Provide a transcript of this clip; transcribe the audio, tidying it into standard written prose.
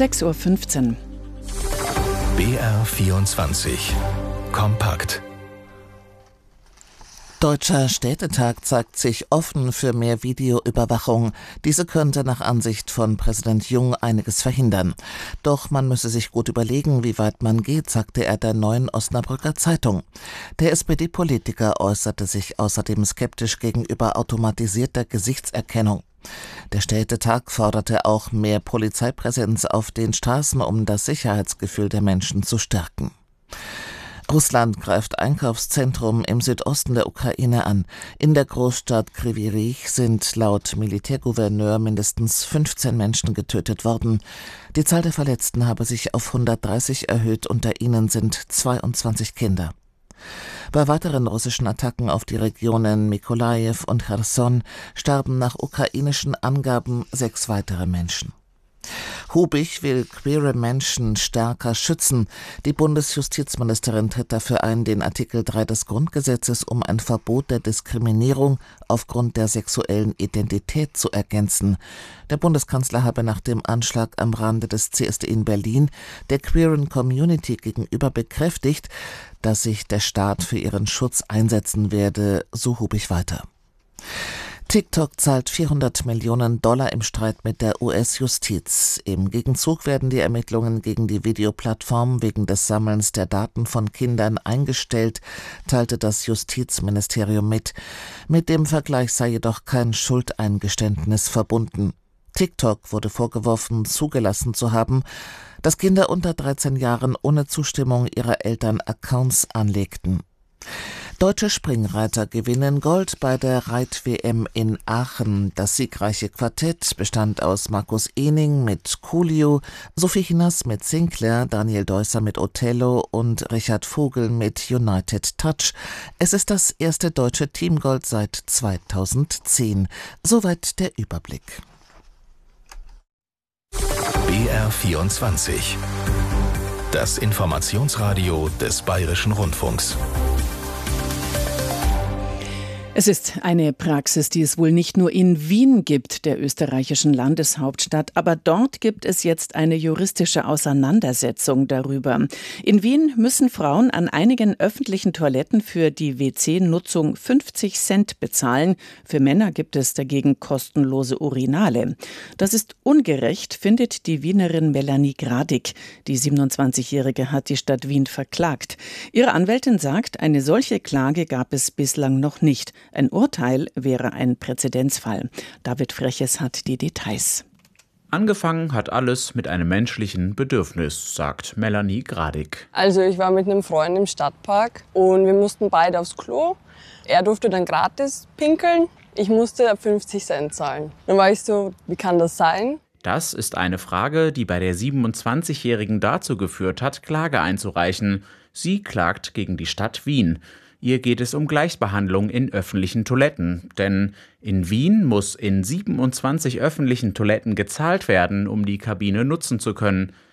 6:15 Uhr. BR24 Kompakt. Deutscher Städtetag zeigt sich offen für mehr Videoüberwachung. Diese könnte nach Ansicht von Präsident Jung einiges verhindern. Doch man müsse sich gut überlegen, wie weit man geht, sagte er der Neuen Osnabrücker Zeitung. Der SPD-Politiker äußerte sich außerdem skeptisch gegenüber automatisierter Gesichtserkennung. Der Städtetag forderte auch mehr Polizeipräsenz auf den Straßen, um das Sicherheitsgefühl der Menschen zu stärken. Russland greift Einkaufszentrum im Südosten der Ukraine an. In der Großstadt Kryvyi Rih sind laut Militärgouverneur mindestens 15 Menschen getötet worden. Die Zahl der Verletzten habe sich auf 130 erhöht, unter ihnen sind 22 Kinder. Bei weiteren russischen Attacken auf die Regionen Mykolajiw und Cherson starben nach ukrainischen Angaben 6 weitere Menschen. Hubich will queere Menschen stärker schützen. Die Bundesjustizministerin tritt dafür ein, den Artikel 3 des Grundgesetzes um ein Verbot der Diskriminierung aufgrund der sexuellen Identität zu ergänzen. Der Bundeskanzler habe nach dem Anschlag am Rande des CSD in Berlin der queeren Community gegenüber bekräftigt, dass sich der Staat für ihren Schutz einsetzen werde, so Hubich weiter. TikTok zahlt $400 Millionen im Streit mit der US-Justiz. Im Gegenzug werden die Ermittlungen gegen die Videoplattform wegen des Sammelns der Daten von Kindern eingestellt, teilte das Justizministerium mit. Mit dem Vergleich sei jedoch kein Schuldeingeständnis verbunden. TikTok wurde vorgeworfen, zugelassen zu haben, dass Kinder unter 13 Jahren ohne Zustimmung ihrer Eltern Accounts anlegten. Deutsche Springreiter gewinnen Gold bei der Reit-WM in Aachen. Das siegreiche Quartett bestand aus Markus Ehning mit Coolio, Sophie Hinas mit Sinclair, Daniel Deusser mit Othello und Richard Vogel mit United Touch. Es ist das erste deutsche Teamgold seit 2010. Soweit der Überblick. BR24 Das Informationsradio des Bayerischen Rundfunks. Es ist eine Praxis, die es wohl nicht nur in Wien gibt, der österreichischen Landeshauptstadt, aber dort gibt es jetzt eine juristische Auseinandersetzung darüber. In Wien müssen Frauen an einigen öffentlichen Toiletten für die WC-Nutzung 50 Cent bezahlen. Für Männer gibt es dagegen kostenlose Urinale. Das ist ungerecht, findet die Wienerin Melanie Gradig. Die 27-Jährige hat die Stadt Wien verklagt. Ihre Anwältin sagt, eine solche Klage gab es bislang noch nicht. Ein Urteil wäre ein Präzedenzfall. David Freches hat die Details. Angefangen hat alles mit einem menschlichen Bedürfnis, sagt Melanie Gradig. Also ich war mit einem Freund im Stadtpark und wir mussten beide aufs Klo. Er durfte dann gratis pinkeln, ich musste 50 Cent zahlen. Dann war ich so, wie kann das sein? Das ist eine Frage, die bei der 27-Jährigen dazu geführt hat, Klage einzureichen. Sie klagt gegen die Stadt Wien. Ihr geht es um Gleichbehandlung in öffentlichen Toiletten. Denn in Wien muss in 27 öffentlichen Toiletten gezahlt werden, um die Kabine nutzen zu können.